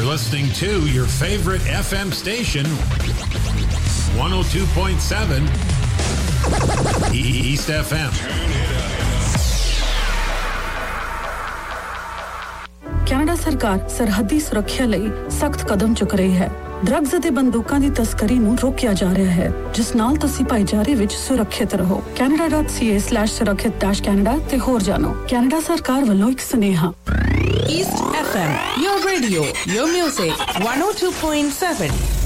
listening to your favorite FM station, 102.7 East FM. Canada ਸਰਕਾਰ ਸਰਹੱਦੀ ਸੁਰੱਖਿਆ ਲਈ ਸਖਤ ਕਦਮ ਚੁੱਕ ਰਹੀ ਹੈ। ਡਰੱਗਸ ਅਤੇ ਬੰਦੂਕਾਂ ਦੀ ਤਸਕਰੀ ਨੂੰ ਰੋਕਿਆ ਜਾ ਰਿਹਾ ਹੈ, ਜਿਸ ਨਾਲ ਤੁਸੀਂ ਭਾਈਚਾਰੇ ਵਿੱਚ ਸੁਰੱਖਿਅਤ ਰਹੋ। canada.ca/ਸੁਰੱਖਿਅਤ-ਕੈਨੇਡਾ ਤੇ ਹੋਰ ਜਾਣੋ। ਕੈਨੇਡਾ ਸਰਕਾਰ ਵੱਲੋਂ ਇੱਕ ਸੁਨੇਹਾ। East FM, your radio, your music, 102.7